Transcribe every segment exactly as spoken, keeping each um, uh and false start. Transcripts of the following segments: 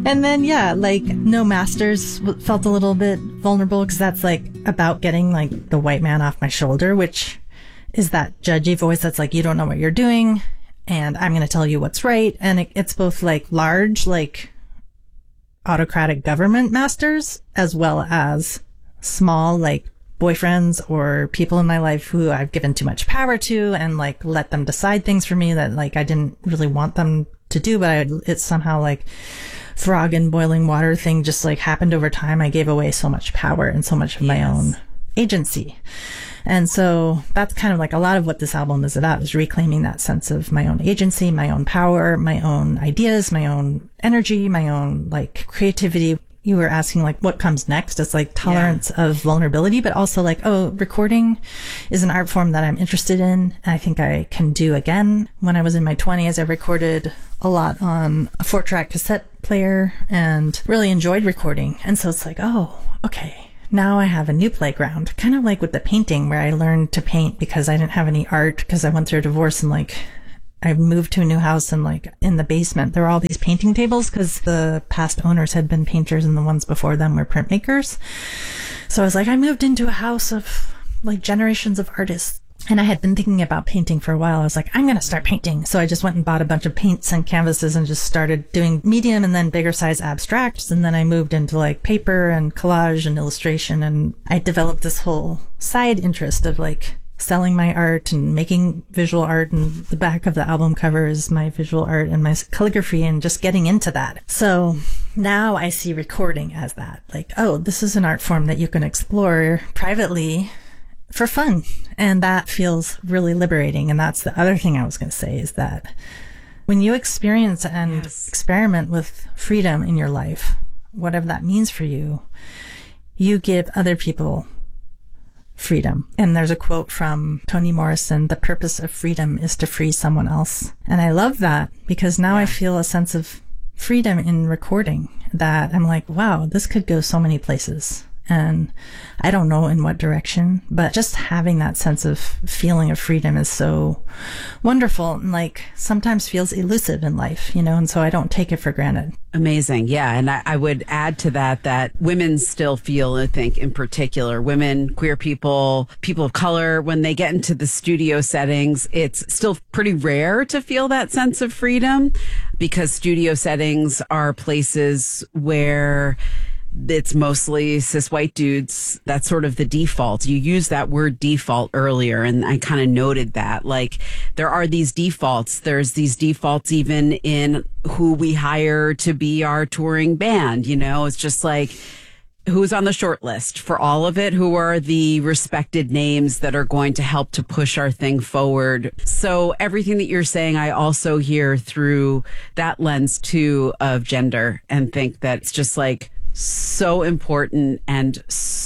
And then, yeah, like No Masters felt a little bit vulnerable because that's like about getting like the white man off my shoulder, which is that judgy voice that's like, you don't know what you're doing and I'm going to tell you what's right. And it, it's both like large, like autocratic government masters as well as small, like boyfriends or people in my life who I've given too much power to and like let them decide things for me that like I didn't really want them to do, but I, it's somehow like frog in boiling water thing just like happened over time. I gave away so much power and so much of my yes. own agency. And so that's kind of like a lot of what this album is about, is reclaiming that sense of my own agency, my own power, my own ideas, my own energy, my own like creativity. You were asking like what comes next. It's like tolerance yeah. of vulnerability, but also like, oh, recording is an art form that I'm interested in. And I think I can do again. When I was in my twenties, I recorded a lot on a four track cassette player and really enjoyed recording. And so it's like, oh, okay. Now I have a new playground, kind of like with the painting where I learned to paint because I didn't have any art because I went through a divorce and like I moved to a new house and like in the basement, there were all these painting tables because the past owners had been painters and the ones before them were printmakers. So I was like, I moved into a house of like generations of artists. And I had been thinking about painting for a while. I was like, I'm going to start painting. So I just went and bought a bunch of paints and canvases and just started doing medium and then bigger size abstracts. And then I moved into like paper and collage and illustration. And I developed this whole side interest of like selling my art and making visual art. And the back of the album cover is my visual art and my calligraphy and just getting into that. So now I see recording as that. Like, oh, this is an art form that you can explore privately for fun. And that feels really liberating. And that's the other thing I was going to say is that when you experience and yes. experiment with freedom in your life, whatever that means for you, you give other people freedom. And there's a quote from Toni Morrison, the purpose of freedom is to free someone else. And I love that because now yeah. I feel a sense of freedom in recording that I'm like, wow, this could go so many places. And I don't know in what direction, but just having that sense of feeling of freedom is so wonderful and like sometimes feels elusive in life, you know, and so I don't take it for granted. Amazing. Yeah. And I, I would add to that, that women still feel, I think in particular, women, queer people, people of color, when they get into the studio settings, it's still pretty rare to feel that sense of freedom because studio settings are places where it's mostly cis white dudes. That's sort of the default. You used that word default earlier, and I kind of noted that. Like, there are these defaults. There's these defaults even in who we hire to be our touring band. You know, it's just like, who's on the short list for all of it? Who are the respected names that are going to help to push our thing forward? So everything that you're saying, I also hear through that lens too of gender, and think that it's just like, so important and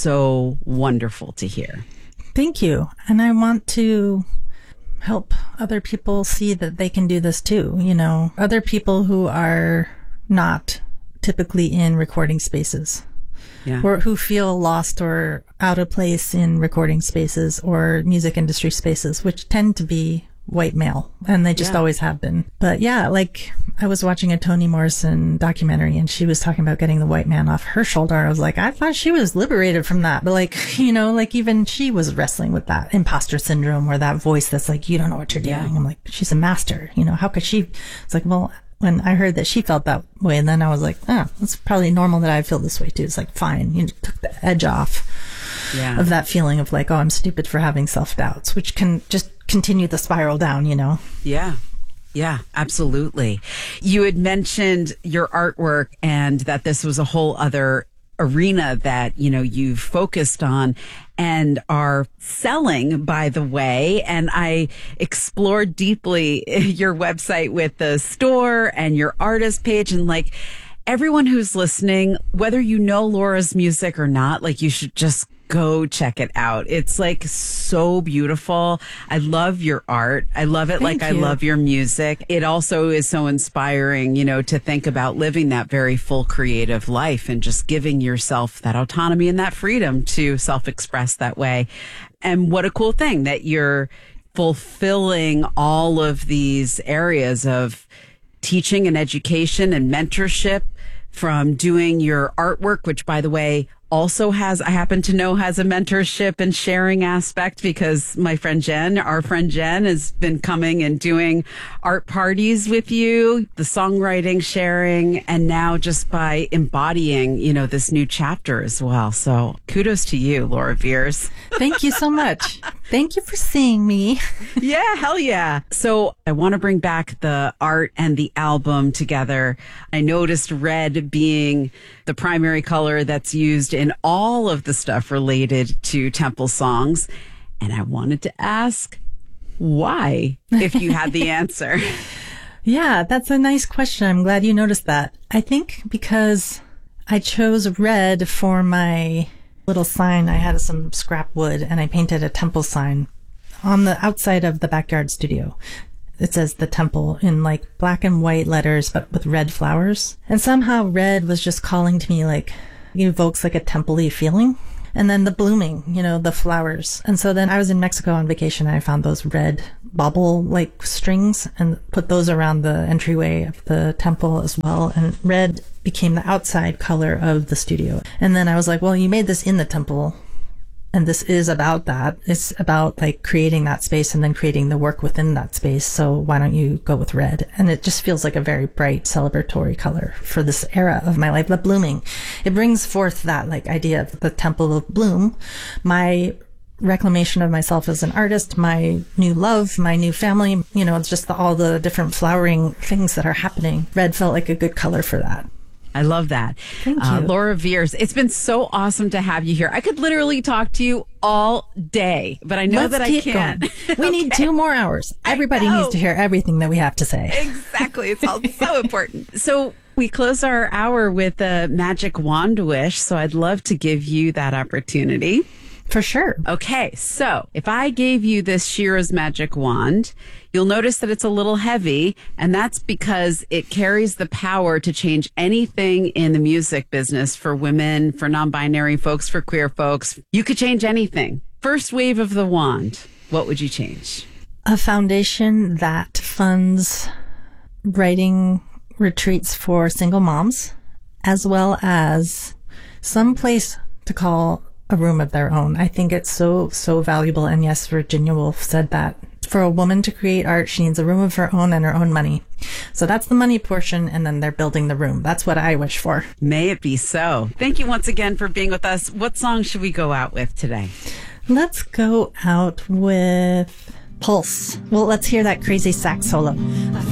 so wonderful to hear. Thank you. And I want to help other people see that they can do this too. You know, other people who are not typically in recording spaces yeah. or who feel lost or out of place in recording spaces or music industry spaces, which tend to be white male, and they just yeah. always have been. But yeah, like I was watching a Toni Morrison documentary and she was talking about getting the white man off her shoulder. I was like, I thought she was liberated from that. But like, you know, like even she was wrestling with that imposter syndrome or that voice that's like, you don't know what you're doing. Yeah. I'm like, she's a master. You know, how could she? It's like, well, when I heard that she felt that way, and then I was like, oh, it's probably normal that I feel this way too. It's like, fine, you took the edge off yeah. of that feeling of like, oh, I'm stupid for having self-doubts, which can just continue the spiral down, you know? Yeah. Yeah, absolutely. You had mentioned your artwork and that this was a whole other arena that, you know, you've focused on and are selling, by the way. And I explored deeply your website with the store and your artist page, and like everyone who's listening, whether you know Laura's music or not, like you should just go check it out. It's like so beautiful. I love your art. I love it Thank like you. I love your music. It also is so inspiring, you know, to think about living that very full creative life and just giving yourself that autonomy and that freedom to self-express that way. And what a cool thing that you're fulfilling all of these areas of teaching and education and mentorship from doing your artwork, which, by the way, also has, I happen to know, has a mentorship and sharing aspect, because my friend Jen, our friend Jen, has been coming and doing art parties with you, the songwriting, sharing, and now just by embodying, you know, this new chapter as well. So kudos to you, Laura Veirs. Thank you so much. Thank you for seeing me. Yeah, hell yeah. So I want to bring back the art and the album together. I noticed red being the primary color that's used in all of the stuff related to Temple songs. And I wanted to ask why, if you had the answer. Yeah, that's a nice question. I'm glad you noticed that. I think because I chose red for my little sign. I had some scrap wood and I painted a temple sign on the outside of the backyard studio. It says the temple in like black and white letters, but with red flowers. And somehow red was just calling to me, like, it evokes like a temple-y feeling. And then the blooming, you know, the flowers. And so then I was in Mexico on vacation and I found those red bauble like strings and put those around the entryway of the temple as well. And red became the outside color of the studio. And then I was like, well, you made this in the temple. And this is about that. It's about like creating that space and then creating the work within that space. So why don't you go with red? And it just feels like a very bright celebratory color for this era of my life, the blooming. It brings forth that like idea of the temple of bloom, my reclamation of myself as an artist, my new love, my new family. You know, it's just the, all the different flowering things that are happening. Red felt like a good color for that. I love that. Thank you. Uh, Laura Veirs, it's been so awesome to have you here. I could literally talk to you all day, but I know Let's that I can't. Going. We okay. need two more hours. Everybody needs to hear everything that we have to say. Exactly. It's all so important. So we close our hour with a magic wand wish, so I'd love to give you that opportunity. For sure. Okay, so if I gave you this Shira's magic wand, you'll notice that it's a little heavy, and that's because it carries the power to change anything in the music business for women, for non-binary folks, for queer folks. You could change anything. First wave of the wand, what would you change? A foundation that funds writing retreats for single moms, as well as some place to call a room of their own. I think it's so, so valuable. And yes, Virginia Woolf said that for a woman to create art, she needs a room of her own and her own money. So that's the money portion. And then they're building the room. That's what I wish for. May it be so. Thank you once again for being with us. What song should we go out with today? Let's go out with Pulse. Well, let's hear that crazy sax solo.